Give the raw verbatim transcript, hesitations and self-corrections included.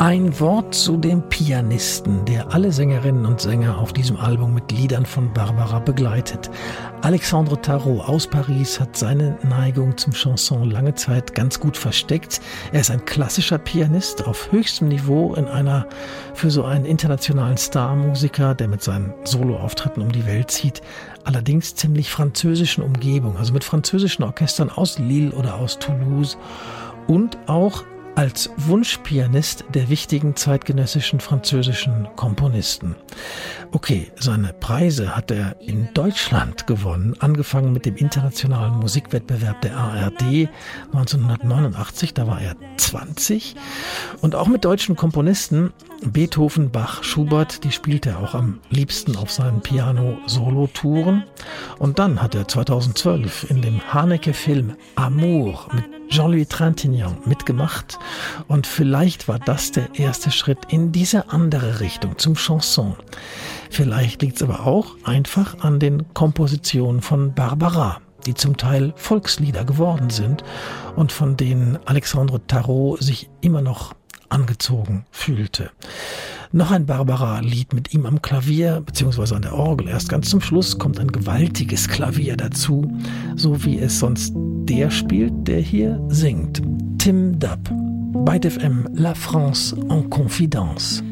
Ein Wort zu dem Pianisten, der alle Sängerinnen und Sänger auf diesem Album mit Liedern von Barbara begleitet. Alexandre Tarot aus Paris hat seine Neigung zum Chanson lange Zeit ganz gut versteckt. Er ist ein klassischer Pianist auf höchstem Niveau in einer für so einen internationalen Starmusiker, der mit seinen Soloauftritten um die Welt zieht, allerdings ziemlich französischen Umgebung, also mit französischen Orchestern aus Lille oder aus Toulouse und auch als Wunschpianist der wichtigen zeitgenössischen französischen Komponisten. Okay, seine Preise hat er in Deutschland gewonnen, angefangen mit dem internationalen Musikwettbewerb der A R D neunzehnhundertneunundachtzig, da war er zwanzig. Und auch mit deutschen Komponisten, Beethoven, Bach, Schubert, die spielt er auch am liebsten auf seinen Piano-Solo-Touren. Und dann hat er zweitausendzwölf in dem Haneke-Film Amour mit Jean-Louis Trintignant mitgemacht und vielleicht war das der erste Schritt in diese andere Richtung, zum Chanson. Vielleicht liegt es aber auch einfach an den Kompositionen von Barbara, die zum Teil Volkslieder geworden sind und von denen Alexandre Tarot sich immer noch angezogen fühlte. Noch ein Barbara-Lied mit ihm am Klavier bzw. an der Orgel. Erst ganz zum Schluss kommt ein gewaltiges Klavier dazu, so wie es sonst der spielt, der hier singt. Tim Dubb, Byte F M, La France en Confidence.